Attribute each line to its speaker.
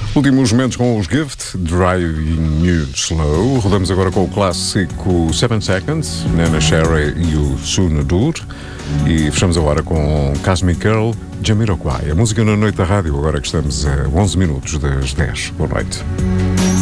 Speaker 1: Últimos momentos com os Gift, Driving You Slow. Rodamos agora com o clássico 7 Seconds, Nana Sherry e o Sunadur. E fechamos a hora com Cosmic Girl, Jamiroquai. A música na noite da rádio, agora que estamos a 11 minutos das 10. Boa noite.